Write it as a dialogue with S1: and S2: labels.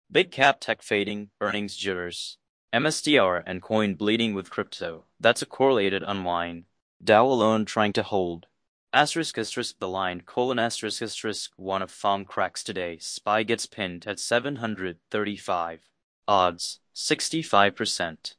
S1: Big cap tech fading, earnings jitters. MSTR and coin bleeding with crypto. That's a correlated unwind. Dow alone trying to hold. *** the line, *** one of FOM cracks today. SPY gets pinned at 735. Odds, 65%.